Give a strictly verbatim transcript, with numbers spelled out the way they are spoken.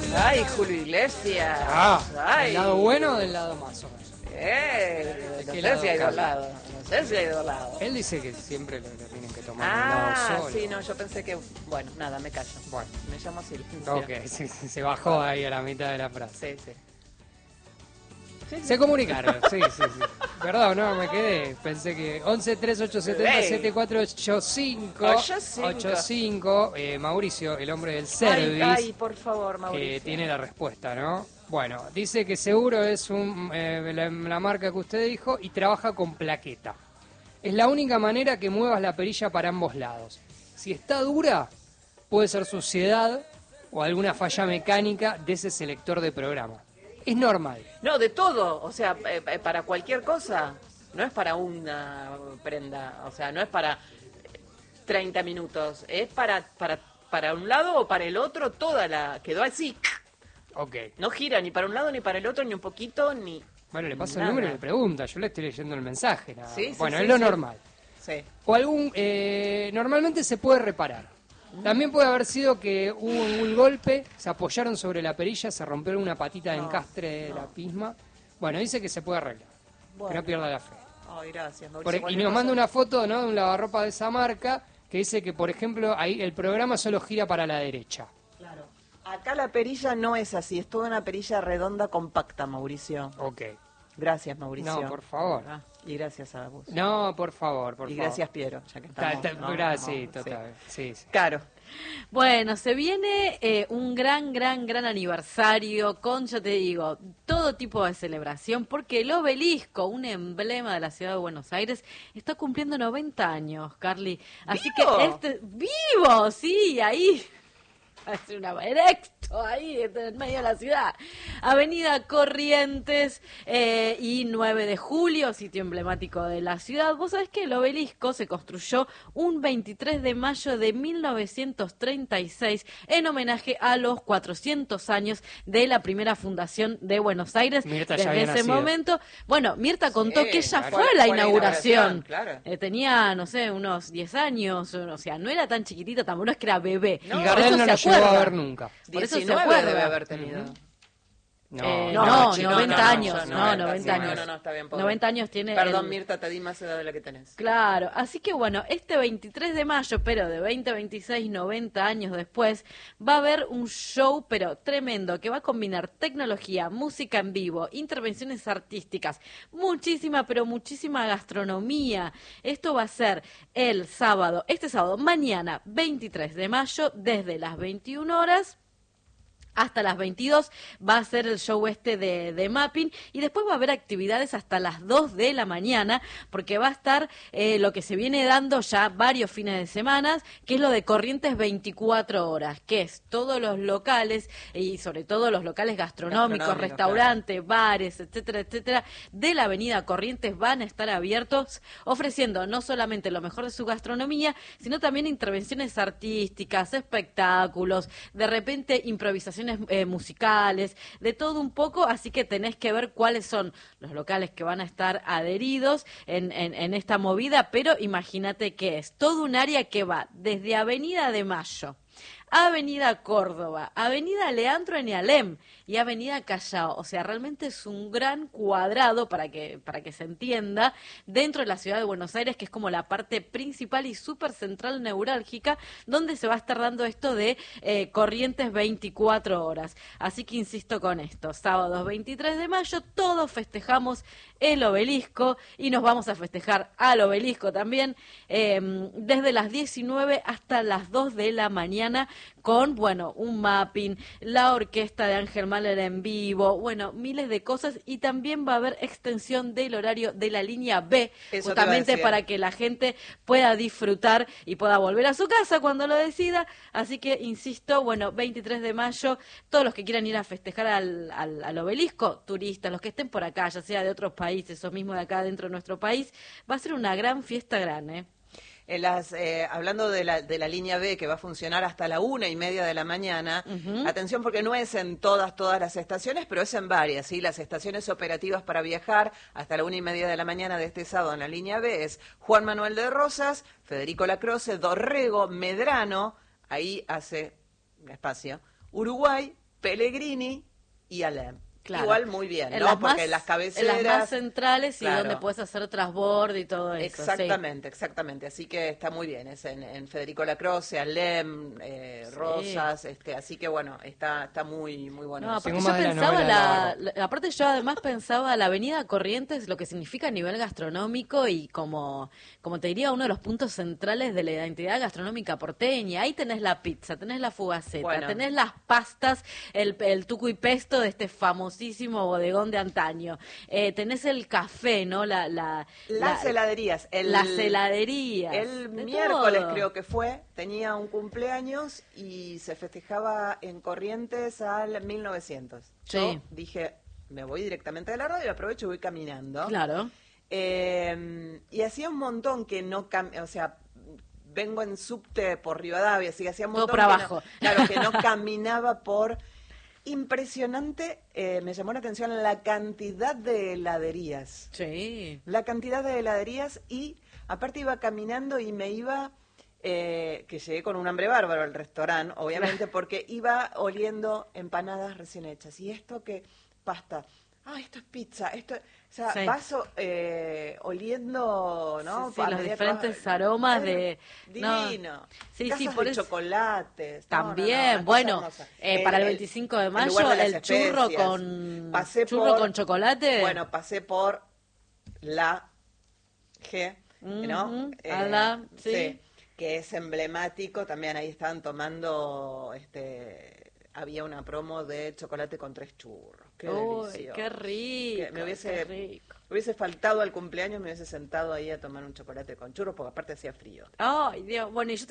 Ay, Julio Iglesias. Ah, Ay. ¿del lado bueno o del lado más o menos? Eh, no ¿Qué sé lado si hay dos cambia? lados. No sé si hay dos lados. Él dice que siempre lo, lo tienen que tomar de un Ah, lado solo. sí, no, yo pensé que... Bueno, nada, me callo. Bueno. Me llamo Silvia. Ok, sí, sí, se bajó ahí a la mitad de la frase. Sí, sí. Sí, sí. Se comunicaron, sí, sí, sí. Perdón, no, me quedé. Pensé que once tres ocho siete cero siete cuatro ocho cinco ocho cinco eh, Mauricio, el hombre del service. Ay, ay, por favor, Mauricio. Que tiene la respuesta, ¿no? Bueno, dice que seguro es un, eh, la, la marca que usted dijo y trabaja con plaqueta. Es la única manera que muevas la perilla para ambos lados. Si está dura, puede ser suciedad o alguna falla mecánica de ese selector de programa. Es normal. No, de todo, o sea, eh, eh, para cualquier cosa. No es para una prenda, o sea, no es para treinta minutos. Es para, para, para un lado o para el otro, toda la... Quedó así. Ok. No gira ni para un lado ni para el otro, ni un poquito, ni... Bueno, le paso nada. el número y le pregunta. Yo le estoy leyendo el mensaje. Nada. Sí, sí, bueno, sí, es lo sí. normal. Sí. O algún... Eh, normalmente se puede reparar. También puede haber sido que hubo un golpe, se apoyaron sobre la perilla, se rompió una patita de No, encastre de no. la pisma. Bueno, dice que se puede arreglar. Bueno. Que no pierda la fe. Ay, gracias, Mauricio. Por- y Cualquier nos cosa- manda una foto, ¿no?, de un lavarropa de esa marca que dice que, por ejemplo, ahí el programa solo gira para la derecha. Claro. Acá la perilla no es así, es toda una perilla redonda compacta, Mauricio. Ok. Gracias, Mauricio. No, por favor. Ah, y gracias a vos. No, por favor, por y favor. gracias, Piero, ya que Ta- estamos. ta- ¿no? gracias, sí, No, total. Sí, sí. Claro. Bueno, se viene eh, un gran, gran, gran aniversario con, yo te digo, todo tipo de celebración, porque el obelisco, un emblema de la ciudad de Buenos Aires, está cumpliendo noventa años, Carly. Así ¿Vivo? que este, vivo, sí, ahí. Hace una erecto ahí en el medio de la ciudad. Avenida Corrientes eh, y nueve de julio, sitio emblemático de la ciudad. Vos sabés que el obelisco se construyó un veintitrés de mayo de mil novecientos treinta y seis en homenaje a los cuatrocientos años de la primera fundación de Buenos Aires. Mirta ya Desde había ese nacido. momento, bueno, Mirta contó Sí, que ella claro. fue a Fue- la fue a la inauguración. inauguración, claro. Eh, tenía, no sé, unos diez años, o sea, no era tan chiquitita, tampoco no es que era bebé. No, Y Por Gardel eso no se lo llegó a acuerda. ver nunca. Por eso se diecinueve acuerda. debe haber tenido. Eh, no, no, chico, noventa no, no, años, ya no, noventa, noventa sí, años. no, no, no, está bien, pobre. noventa años tiene. Perdón, el- Mirta, te di más edad de la que tenés. Claro, así que bueno, este veintitrés de mayo, pero de veinte veintiséis, noventa años después, va a haber un show, pero tremendo, que va a combinar tecnología, música en vivo, intervenciones artísticas, muchísima, pero muchísima gastronomía. Esto va a ser el sábado, este sábado, mañana, veintitrés de mayo, desde las veintiuna horas. Hasta las veintidós va a ser el show este de, de mapping y después va a haber actividades hasta las dos de la mañana porque va a estar eh, lo que se viene dando ya varios fines de semana, que es lo de Corrientes veinticuatro horas, que es todos los locales y sobre todo los locales gastronómicos, Gastronómicos, restaurantes, bares, etcétera, etcétera, de la avenida Corrientes van a estar abiertos ofreciendo no solamente lo mejor de su gastronomía, sino también intervenciones artísticas, espectáculos, de repente improvisaciones eh, musicales, de todo un poco, así que tenés que ver cuáles son los locales que van a estar adheridos en, en, en esta movida, pero imagínate que es todo un área que va desde Avenida de Mayo, Avenida Córdoba, Avenida Leandro Enealem y Avenida Callao. O sea, realmente es un gran cuadrado para que, para que se entienda dentro de la ciudad de Buenos Aires, que es como la parte principal y súper central neurálgica, donde se va a estar dando esto de eh, Corrientes veinticuatro horas. Así que insisto con esto, sábados veintitrés de mayo, todos festejamos el obelisco y nos vamos a festejar al obelisco también eh, desde las diecinueve hasta las dos de la mañana con, bueno, un mapping, la orquesta de Ángel Mahler en vivo, bueno, miles de cosas y también va a haber extensión del horario de la línea B, Eso te iba a justamente decir. para que la gente pueda disfrutar y pueda volver a su casa cuando lo decida. Así que, insisto, bueno, veintitrés de mayo, todos los que quieran ir a festejar al, al, al obelisco, turistas, los que estén por acá, ya sea de otros países o mismo de acá dentro de nuestro país, va a ser una gran fiesta grande. En las, eh, hablando de la, de la línea B que va a funcionar hasta la una y media de la mañana, Ujú. atención porque no es en todas, todas las estaciones, pero es en varias, ¿sí? Las estaciones operativas para viajar hasta la una y media de la mañana de este sábado en la línea B es Juan Manuel de Rosas, Federico Lacroze, Dorrego, Medrano, ahí hace espacio, Uruguay, Pellegrini y Alem. Claro. Igual muy bien, En ¿no? las Porque más- las cabeceras... En las más centrales y Claro. donde puedes hacer transborde y todo eso. sí. Exactamente, exactamente. Así que está muy bien. Es en, en Federico Lacroce, Alem, eh, Sí. Rosas, este, así que bueno, está, está muy, muy bueno. No, eso. aparte Tengo yo más de la pensaba novela de la, Navarro. la- aparte yo además pensaba la Avenida Corrientes, lo que significa a nivel gastronómico y como, como te diría, uno de los puntos centrales de la identidad gastronómica porteña. Ahí tenés la pizza, tenés la fugaceta, Bueno. tenés las pastas, el, el tuco y pesto de este famosísimo bodegón de antaño. Eh, tenés el café, ¿no? La, la, Las la- heladerías. El, las heladerías. El de miércoles todo. creo que fue, tenía un cumpleaños y se festejaba en Corrientes al mil novecientos. Yo Sí. dije, me voy directamente de la radio y aprovecho y voy caminando. Claro. Eh, y hacía un montón que no, cam- o sea, vengo en subte por Rivadavia, así que hacía un Todo montón por que abajo. no, claro, que no caminaba por... Impresionante, eh, me llamó la atención la cantidad de heladerías. Sí. La cantidad de heladerías y aparte iba caminando y me iba, eh, que llegué con un hambre bárbaro al restaurante, obviamente, porque iba oliendo empanadas recién hechas. Y esto que, pasta, ah, esto es pizza, esto, o sea, Sí. vas o- eh, oliendo, ¿no? Sí, sí, A los medida que diferentes vas- aromas Era de- no. Divino. Sí, Casas sí, por de eso- chocolates. No, no, no, También, una cosa bueno, hermosa. eh, para el veinticinco de el mayo, lugar de las el churro especias. con Pasé churro por- con chocolate. Bueno, pasé por la G, ¿no? Ujú, a la- sí. que es emblemático. También ahí estaban tomando, este, había una promo de chocolate con tres churros. Qué Uy, delicioso. qué rico, Que me hubiese, qué rico. me hubiese faltado al cumpleaños, me hubiese sentado ahí a tomar un chocolate con churros, porque aparte hacía frío. Ay, Dios, bueno, y yo